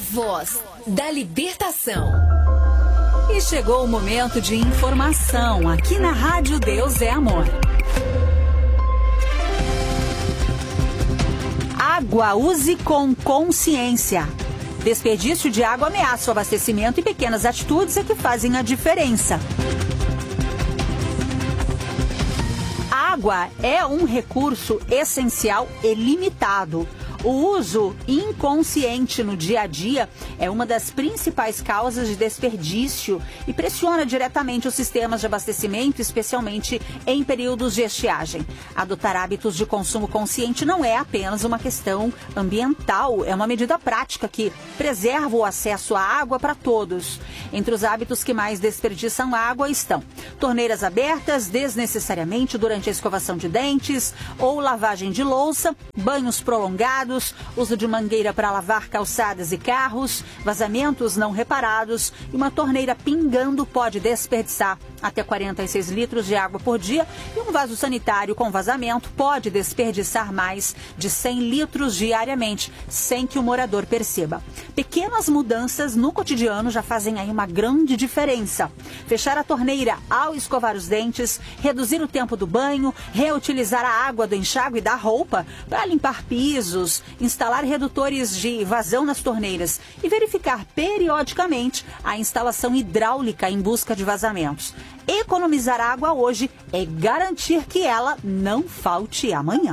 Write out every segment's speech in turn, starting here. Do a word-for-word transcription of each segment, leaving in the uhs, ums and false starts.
voz da libertação. E chegou o momento de informação aqui na Rádio Deus é Amor. Água, use com consciência. Desperdício de água ameaça o abastecimento e pequenas atitudes é que fazem a diferença. A água é um recurso essencial e limitado. O uso inconsciente no dia a dia é uma das principais causas de desperdício e pressiona diretamente os sistemas de abastecimento, especialmente em períodos de estiagem. Adotar hábitos de consumo consciente não é apenas uma questão ambiental, é uma medida prática que preserva o acesso à água para todos. Entre os hábitos que mais desperdiçam água estão torneiras abertas desnecessariamente durante a escovação de dentes ou lavagem de louça, banhos prolongados, uso de mangueira para lavar calçadas e carros, vazamentos não reparados e uma torneira pingando pode desperdiçar até quarenta e seis litros de água por dia e um vaso sanitário com vazamento pode desperdiçar mais de cem litros diariamente, sem que o morador perceba. Pequenas mudanças no cotidiano já fazem aí uma grande diferença. Fechar a torneira ao escovar os dentes, reduzir o tempo do banho, reutilizar a água do enxágue e da roupa para limpar pisos, instalar redutores de vazão nas torneiras e verificar periodicamente a instalação hidráulica em busca de vazamentos. Economizar água hoje é garantir que ela não falte amanhã.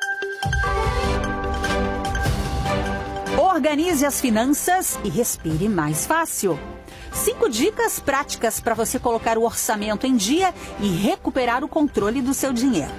Organize as finanças e respire mais fácil. Cinco dicas práticas para você colocar o orçamento em dia e recuperar o controle do seu dinheiro.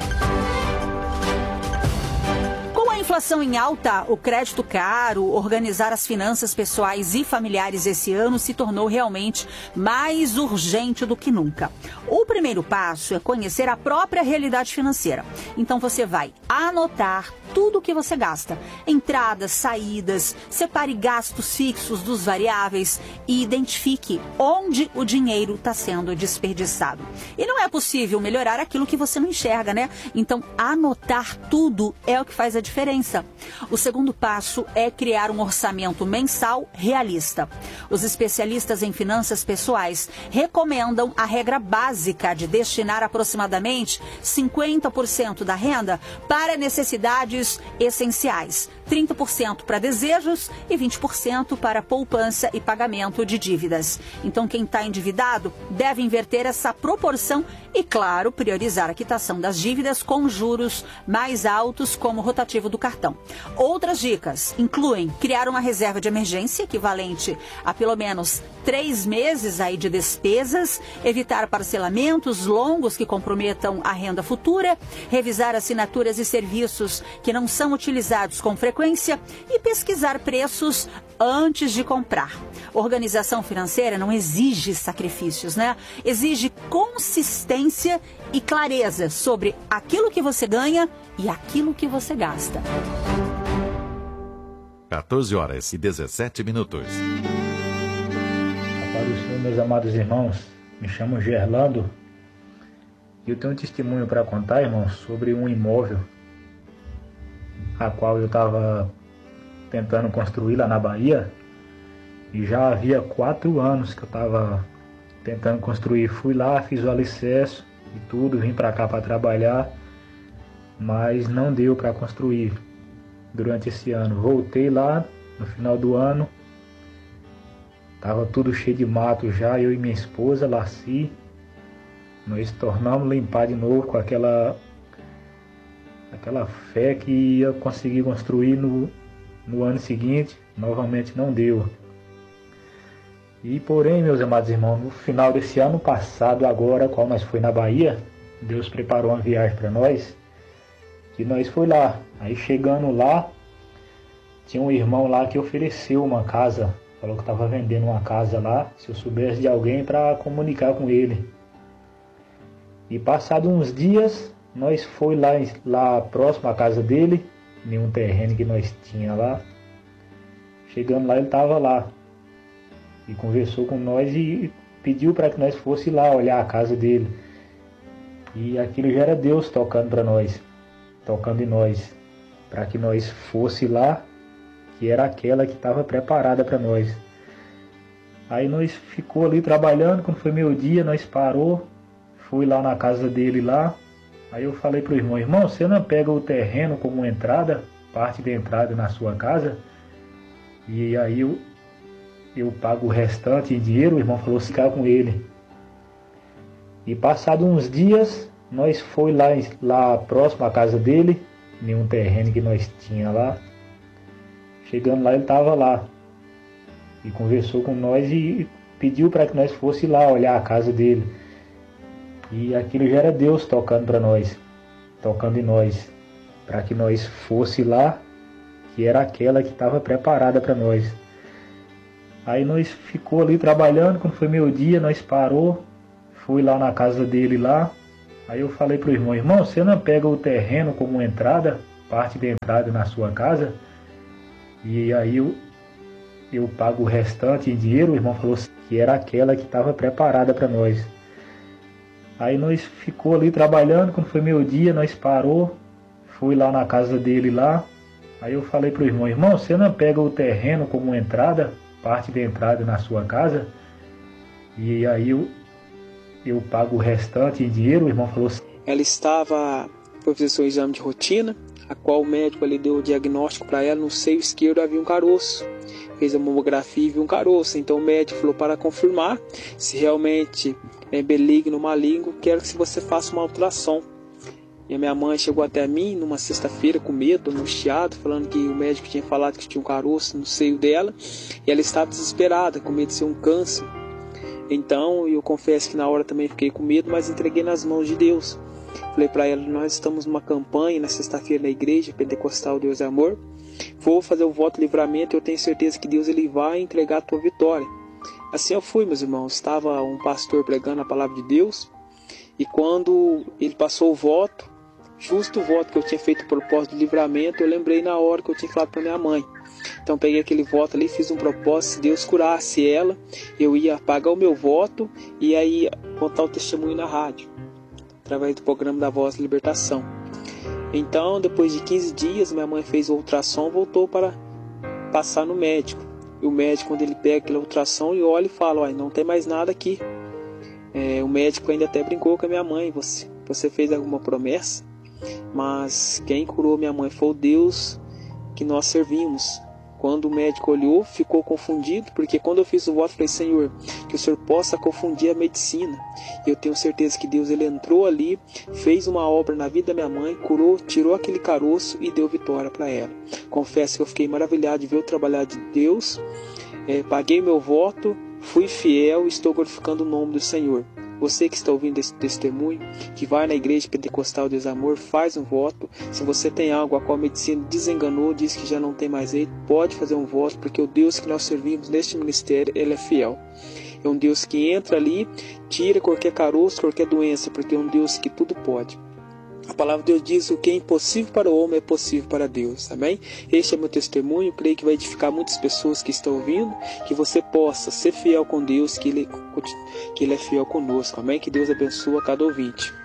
Inflação em alta, o crédito caro, organizar as finanças pessoais e familiares esse ano se tornou realmente mais urgente do que nunca. O primeiro passo é conhecer a própria realidade financeira. Então você vai anotar tudo o que você gasta, entradas, saídas, separe gastos fixos dos variáveis e identifique onde o dinheiro está sendo desperdiçado. E não é possível melhorar aquilo que você não enxerga, né? Então anotar tudo é o que faz a diferença. O segundo passo é criar um orçamento mensal realista. Os especialistas em finanças pessoais recomendam a regra básica de destinar aproximadamente cinquenta por cento da renda para necessidades essenciais, trinta por cento para desejos e vinte por cento para poupança e pagamento de dívidas. Então, quem está endividado deve inverter essa proporção e, claro, priorizar a quitação das dívidas com juros mais altos como rotativo do cartão. Outras dicas incluem criar uma reserva de emergência equivalente a pelo menos três meses aí de despesas, evitar parcelamentos longos que comprometam a renda futura, revisar assinaturas e serviços que não são utilizados com frequência e pesquisar preços antes de comprar. Organização financeira não exige sacrifícios, né? Exige consistência e clareza sobre aquilo que você ganha e aquilo que você gasta. quatorze horas e dezessete minutos. Para o Senhor, meus amados irmãos, me chamo Gerlando e eu tenho um testemunho para contar, irmãos, sobre um imóvel a qual eu estava tentando construir lá na Bahia e já havia quatro anos que eu estava tentando construir. Fui lá, fiz o alicerce e tudo, vim para cá para trabalhar, mas não deu para construir durante esse ano. Voltei lá no final do ano, estava tudo cheio de mato já, eu e minha esposa, Laci, nós tornamos limpar de novo com aquela, aquela fé que ia conseguir construir no, no ano seguinte. Novamente não deu. E porém, meus amados irmãos, no final desse ano passado, agora, qual nós foi na Bahia, Deus preparou uma viagem para nós, que nós foi lá. Aí chegando lá, tinha um irmão lá que ofereceu uma casa, falou que estava vendendo uma casa lá, se eu soubesse de alguém para comunicar com ele. E passado uns dias, nós foi lá, lá próximo à casa dele, em um terreno que nós tinha lá. Chegando lá, ele estava lá e conversou com nós e pediu para que nós fosse lá olhar a casa dele. E aquilo já era Deus tocando para nós, tocando em nós, para que nós fosse lá, que que era aquela que estava preparada para nós. Aí nós ficou ali trabalhando, quando foi meio dia, nós parou, fui lá na casa dele lá. Aí eu falei pro irmão, irmão, você não pega o terreno como entrada, parte da entrada na sua casa? E aí eu, eu pago o restante em dinheiro. O irmão falou, ficar com ele. E passado uns dias, nós foi lá, lá próximo à casa dele, em um terreno que nós tinha lá. Chegando lá, ele estava lá. E conversou com nós e pediu para que nós fosse lá olhar a casa dele. E aquilo já era Deus tocando para nós, tocando em nós, para que nós fosse lá, que era aquela que estava preparada para nós. Aí nós ficou ali trabalhando, quando foi meio dia, nós parou, fui lá na casa dele lá. Aí eu falei pro irmão, irmão, você não pega o terreno como entrada, parte da entrada na sua casa? E aí eu, eu pago o restante em dinheiro. O irmão falou que era aquela que estava preparada para nós. Aí nós ficou ali trabalhando, quando foi meio dia, nós parou, fui lá na casa dele lá. Aí eu falei pro irmão, irmão, você não pega o terreno como entrada, parte da entrada na sua casa? E aí eu, eu pago o restante em dinheiro. O irmão falou assim. Ela estava por fazer seu exame de rotina, a qual o médico ali deu o diagnóstico para ela, no seio esquerdo havia um caroço. Fez a mamografia e viu um caroço. Então o médico falou, para confirmar se realmente é benigno ou maligno, quero que você faça uma ultrassom. E a minha mãe chegou até mim numa sexta-feira com medo, angustiado, falando que o médico tinha falado que tinha um caroço no seio dela, e ela estava desesperada, com medo de ser um câncer. Então eu confesso que na hora também fiquei com medo, mas entreguei nas mãos de Deus. Falei para ela, nós estamos numa campanha na sexta-feira na igreja Pentecostal Deus é Amor. Vou fazer o voto de livramento e eu tenho certeza que Deus ele vai entregar a tua vitória. Assim eu fui, meus irmãos. Estava um pastor pregando a palavra de Deus. E quando ele passou o voto, justo o voto que eu tinha feito por propósito de livramento, eu lembrei na hora que eu tinha falado para minha mãe. Então peguei aquele voto ali, fiz um propósito, se Deus curasse ela, eu ia pagar o meu voto e aí contar o testemunho na rádio, através do programa da Voz da Libertação. Então, depois de quinze dias, minha mãe fez o ultrassom, voltou para passar no médico. E o médico, quando ele pega aquele ultrassom, ele olha e fala, olha, não tem mais nada aqui. É, o médico ainda até brincou com a minha mãe, você, você fez alguma promessa? Mas quem curou minha mãe foi o Deus que nós servimos. Quando o médico olhou, ficou confundido, porque quando eu fiz o voto, eu falei, Senhor, que o Senhor possa confundir a medicina. E eu tenho certeza que Deus ele entrou ali, fez uma obra na vida da minha mãe, curou, tirou aquele caroço e deu vitória para ela. Confesso que eu fiquei maravilhado de ver o trabalhar de Deus, é, paguei meu voto, fui fiel e estou glorificando o nome do Senhor. Você que está ouvindo esse testemunho, que vai na igreja Pentecostal Deus Amor, faz um voto. Se você tem algo a qual a medicina desenganou, diz que já não tem mais jeito, pode fazer um voto, porque o Deus que nós servimos neste ministério, ele é fiel. É um Deus que entra ali, tira qualquer caroço, qualquer doença, porque é um Deus que tudo pode. A palavra de Deus diz, o que é impossível para o homem é possível para Deus, amém? Este é meu testemunho, creio que vai edificar muitas pessoas que estão ouvindo, que você possa ser fiel com Deus, que Ele, que Ele é fiel conosco, amém? Que Deus abençoe a cada ouvinte.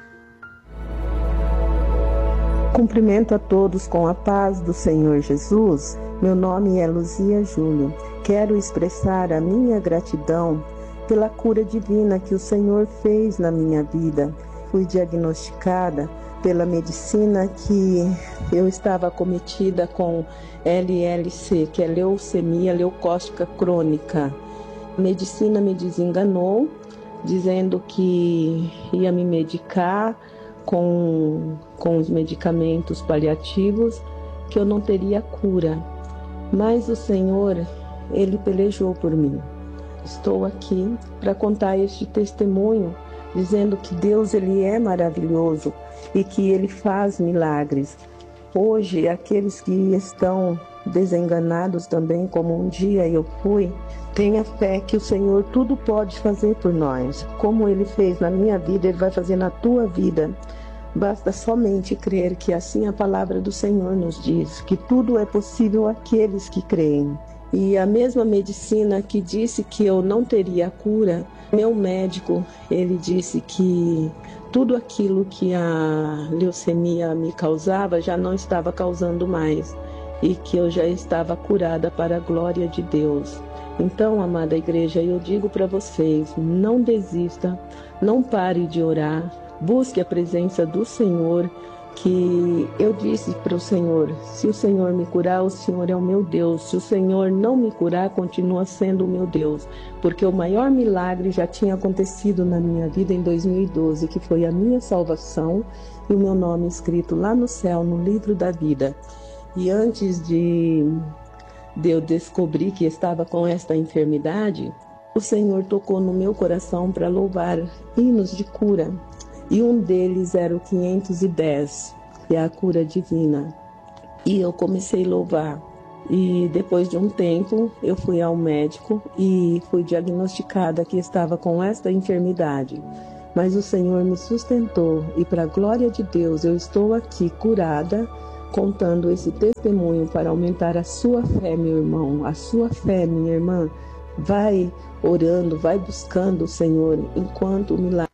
Cumprimento a todos com a paz do Senhor Jesus. Meu nome é Luzia Júlio. Quero expressar a minha gratidão pela cura divina que o Senhor fez na minha vida. Fui diagnosticada pela medicina que eu estava acometida com L L C, que é leucemia leucócica crônica. A medicina me desenganou, dizendo que ia me medicar com, com os medicamentos paliativos, que eu não teria cura. Mas o Senhor, Ele pelejou por mim. Estou aqui para contar este testemunho, dizendo que Deus ele é maravilhoso e que Ele faz milagres. Hoje, aqueles que estão desenganados também, como um dia eu fui, tenha fé que o Senhor tudo pode fazer por nós. Como Ele fez na minha vida, Ele vai fazer na tua vida. Basta somente crer, que assim a palavra do Senhor nos diz, que tudo é possível àqueles que creem. E a mesma medicina que disse que eu não teria cura, meu médico, ele disse que tudo aquilo que a leucemia me causava já não estava causando mais. e que eu já estava curada para a glória de Deus. Então, amada igreja, eu digo para vocês, não desista, não pare de orar, busque a presença do Senhor, que eu disse para o Senhor, se o Senhor me curar, o Senhor é o meu Deus. Se o Senhor não me curar, continua sendo o meu Deus. Porque o maior milagre já tinha acontecido na minha vida em dois mil e doze, que foi a minha salvação e o meu nome escrito lá no céu, no livro da vida. E antes de, de eu descobrir que estava com esta enfermidade, o Senhor tocou no meu coração para louvar hinos de cura. E um deles era o quinhentos e dez, que é a cura divina. E eu comecei a louvar. E depois de um tempo, eu fui ao médico e fui diagnosticada que estava com esta enfermidade. Mas o Senhor me sustentou e, para a glória de Deus, eu estou aqui curada, contando esse testemunho para aumentar a sua fé, meu irmão, a sua fé, minha irmã. Vai orando, vai buscando o Senhor enquanto o milagre